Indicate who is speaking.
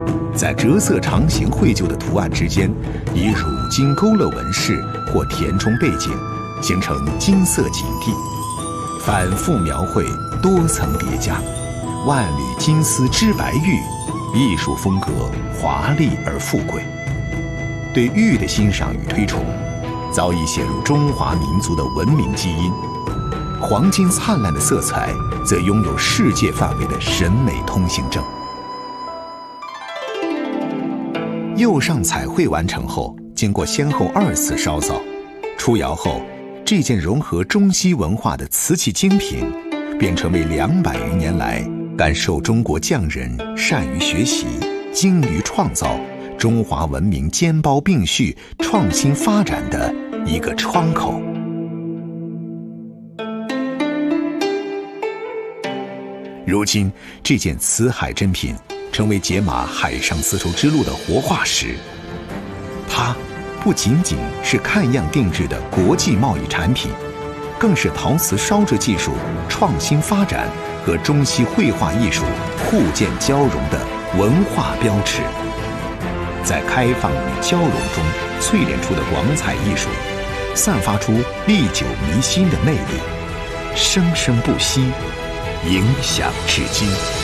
Speaker 1: 在折色长形绘就的图案之间，以乳金勾勒纹饰或填充背景，形成金色景地，反复描绘，多层叠加，万缕金丝织白玉，艺术风格华丽而富贵。对玉的欣赏与推崇，早已写入中华民族的文明基因。黄金灿烂的色彩，则拥有世界范围的审美通行证。釉上彩绘完成后，经过先后2次烧造，出窑后，这件融合中西文化的瓷器精品，便成为200余年来感受中国匠人善于学习、精于创造、中华文明兼包并蓄、创新发展的一个窗口。如今，这件瓷海珍品成为解码海上丝绸之路的活化石。它不仅仅是看样定制的国际贸易产品，更是陶瓷烧制技术创新发展和中西绘画艺术互鉴交融的文化标志。在开放与交融中淬炼出的广彩艺术，散发出历久弥新的魅力，生生不息，影响至今。